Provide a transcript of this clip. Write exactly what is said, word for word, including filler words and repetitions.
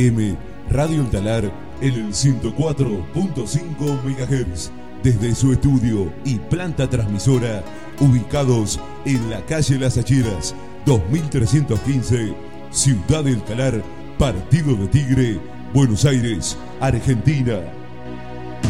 M, Radio El Talar en el ciento cuatro punto cinco megahertz, desde su estudio y planta transmisora, ubicados en la calle Las Acheras, dos mil trescientos quince, Ciudad del Talar, Partido de Tigre, Buenos Aires, Argentina.